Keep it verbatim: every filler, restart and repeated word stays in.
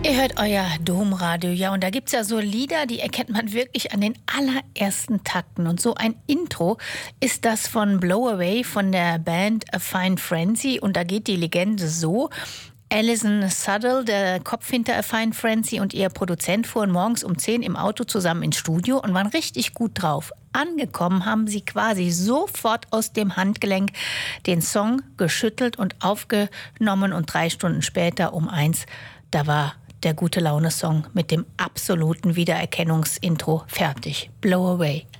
Ihr hört euer Domradio, ja, und da gibt's ja so Lieder, die erkennt man wirklich an den allerersten Takten. Und so ein Intro ist das von Blow Away von der Band A Fine Frenzy. Und da geht die Legende so: Alison Suddle, der Kopf hinter A Fine Frenzy, und ihr Produzent fuhren morgens um zehn im Auto zusammen ins Studio und waren richtig gut drauf. Angekommen haben sie quasi sofort aus dem Handgelenk den Song geschüttelt und aufgenommen. Und drei Stunden später um eins, da war der Gute-Laune-Song mit dem absoluten Wiedererkennungsintro fertig. Blow Away.